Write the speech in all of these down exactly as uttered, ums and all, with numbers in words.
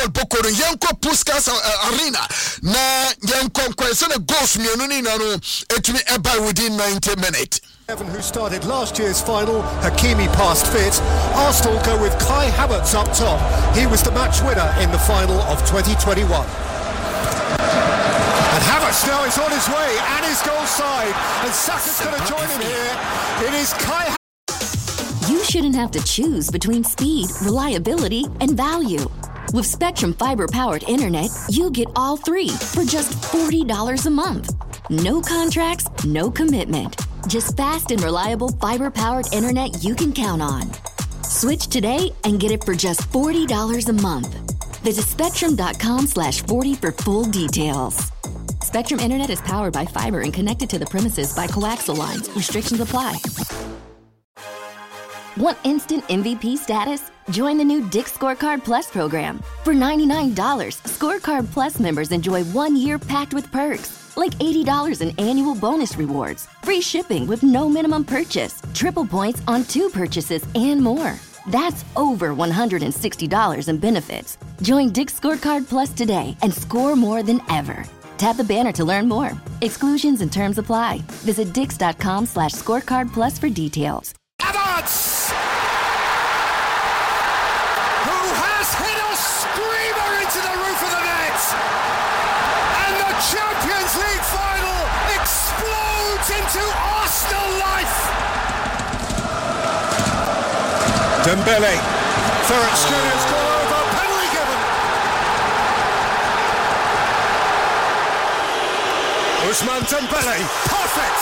Paul Bokoro Yanko Puskas Arena na Yanko Kwesene goals mienu ni na no etumi eba within ninety minutes. Evan, who started last year's final, Hakimi passed fit. Arsenal go with Kai Havertz up top. He was the match winner in the final of twenty twenty-one. And Havertz now is on his way and his goal side. And Saka's going to join him here. It is Kai Havertz. You shouldn't have to choose between speed, reliability, and value. With Spectrum Fiber-powered internet, you get all three for just forty dollars a month. No contracts, no commitment. Just fast and reliable fiber-powered internet you can count on. Switch today and get it for just forty dollars a month. Visit spectrum.com slash 40 for full details. Spectrum Internet is powered by fiber and connected to the premises by coaxial lines. Restrictions apply. Want instant M V P status? Join the new Dick's Scorecard Plus program. For ninety-nine dollars, Scorecard Plus members enjoy one year packed with perks, like eighty dollars in annual bonus rewards, free shipping with no minimum purchase, triple points on two purchases, and more. That's over one hundred sixty dollars in benefits. Join Dick's Scorecard Plus today and score more than ever. Tap the banner to learn more. Exclusions and terms apply. Visit dix.com slash scorecard plus for details. Havertz, who has hit a screamer into the roof of the net, and the Champions League final explodes into Arsenal life. Dembele, Kvaratskhelia gone over, penalty given. Ousmane Dembele, perfect.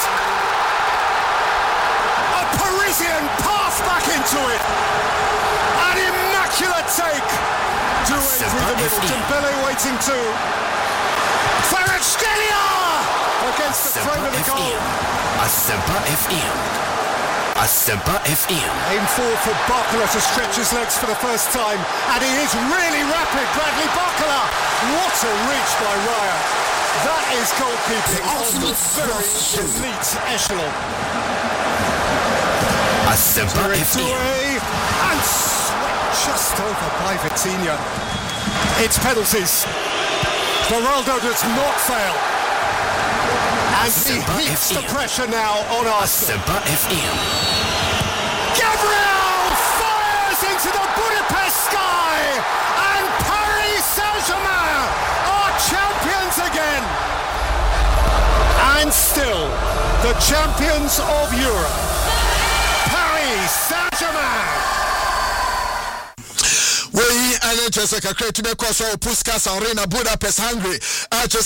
Parisian pass back into it. An immaculate take. Two in through the middle. Dembele waiting too. Kvaratskhelia against the frame of the goal. Asempa F M. Asempa F M. Aim forward for Barcola to stretch his legs for the first time. And he is really rapid. Bradley Barcola. What a reach by Raya. That is goalkeeping of the very elite echelon. Asempa F M. And swept just over by Vitinha. It's penalties. Ronaldo does not fail. And Asempa he heats F M. The pressure now on Arsenal. Asempa F M. Gabriel fires into the Budapest sky. And Paris Saint-Germain are champions again. And still the champions of Europe. Saint-Germain. We and just like a crate to the course of Puskas Arena Budapest Hungary.